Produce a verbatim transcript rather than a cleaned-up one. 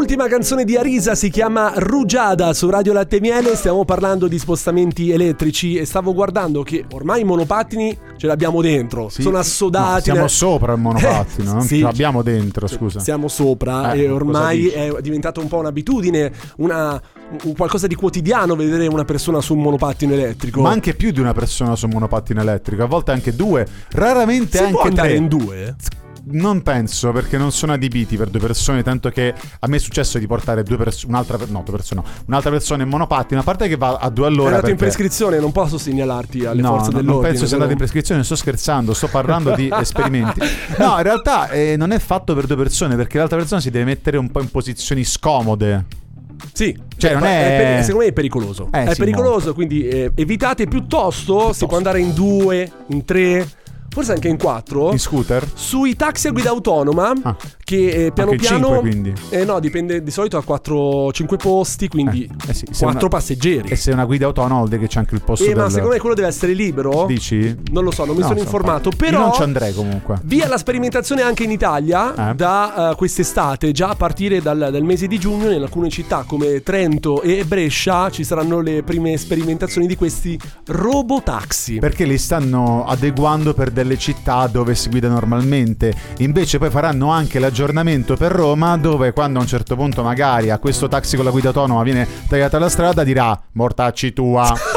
L'ultima canzone di Arisa si chiama Rugiada su Radio Latte e Miele. Stiamo parlando di spostamenti elettrici e stavo guardando che ormai i monopattini ce l'abbiamo dentro, sì, sono assodati. No, siamo sopra il monopattino, non sì, ce l'abbiamo dentro, scusa. Siamo sopra eh, e ormai è diventato un po' un'abitudine, una, un qualcosa di quotidiano vedere una persona su un monopattino elettrico. Ma anche più di una persona su un monopattino elettrico, a volte anche due, raramente si anche può andare tre. in due? Non penso, perché non sono adibiti per due persone, tanto che a me è successo di portare due pers- un'altra no, due persone, no, un'altra persona in monopattino, a parte che va a due all'ora. È andato perché... in prescrizione, non posso segnalarti alle no, forze no, dell'ordine. non penso sia però... andato in prescrizione, sto scherzando, sto parlando di esperimenti. No, in realtà eh, non è fatto per due persone, perché l'altra persona si deve mettere un po' in posizioni scomode. Sì, cioè non è... è per... secondo me è pericoloso. Eh, è sì, pericoloso, molto. quindi eh, evitate piuttosto, piuttosto. Si può andare in due, in tre, forse anche in quattro. In scooter? Sui taxi a guida autonoma, ah. che eh, piano anche piano cinque, quindi. Eh no, dipende, di solito a quattro cinque posti, quindi eh, eh sì, quattro una... passeggeri. E se è una guida autonoma vuol dire che c'è anche il posto Eh del... ma secondo me quello deve essere libero. Dici? Non lo so, non mi no, sono so, informato, so. però io non ci andrei comunque. Via la sperimentazione anche in Italia eh? da uh, quest'estate, già a partire dal, dal mese di giugno in alcune città come Trento e Brescia ci saranno le prime sperimentazioni di questi robotaxi. Perché li stanno adeguando per delle città dove si guida normalmente. Invece poi faranno anche l'aggiornamento per Roma, dove quando a un certo punto magari a questo taxi con la guida autonoma viene tagliata la strada dirà mortacci tua.